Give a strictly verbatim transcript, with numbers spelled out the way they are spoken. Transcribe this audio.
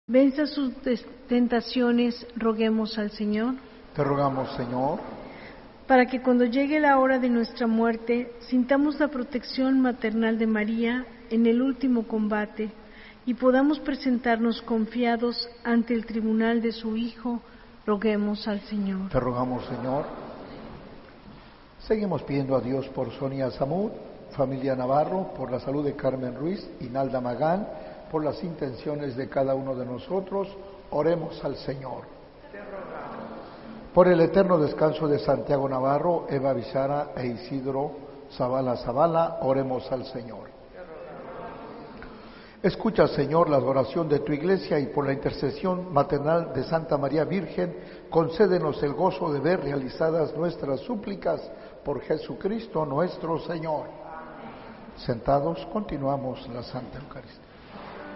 Venza sus tentaciones, roguemos al Señor. Te rogamos, Señor, para que cuando llegue la hora de nuestra muerte, sintamos la protección maternal de María en el último combate y podamos presentarnos confiados ante el tribunal de su Hijo, roguemos al Señor. Te rogamos, Señor. Seguimos pidiendo a Dios por Sonia Samud, familia Navarro, por la salud de Carmen Ruiz y Nalda Magán, por las intenciones de cada uno de nosotros. Oremos al Señor. Te rogamos. Por el eterno descanso de Santiago Navarro, Eva Bizara e Isidro Zavala Zavala, oremos al Señor. Escucha, Señor, la adoración de tu iglesia y por la intercesión maternal de Santa María Virgen, concédenos el gozo de ver realizadas nuestras súplicas por Jesucristo nuestro Señor. Sentados, continuamos la Santa Eucaristía.